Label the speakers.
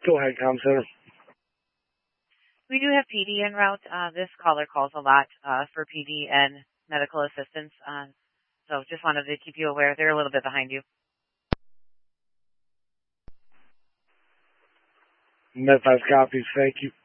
Speaker 1: Go ahead, comm center.
Speaker 2: We do have PD en route. This caller calls a lot for PD and medical assistance. So just wanted to keep you aware. They're a little bit behind you.
Speaker 1: Med 5 copies. Thank you.